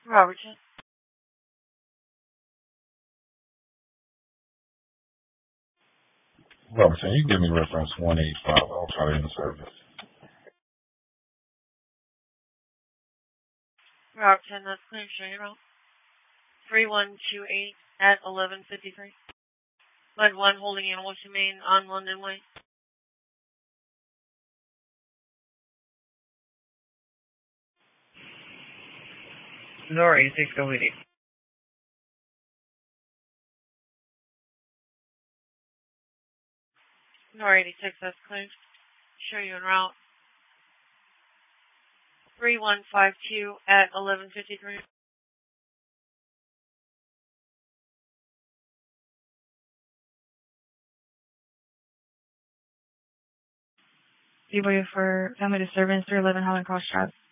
Robertson. Robertson, you give me reference 185. I'll try to end service. Robertson, that's clear. Show your route. 3128 at 11:53. Lead 1 holding animal humane on London Way. Nora 86, go with you. Nora 86, that's clear. Show you en route. 3152 at 11:53. Deboy for family disturbance 311 Holland Cross Drive.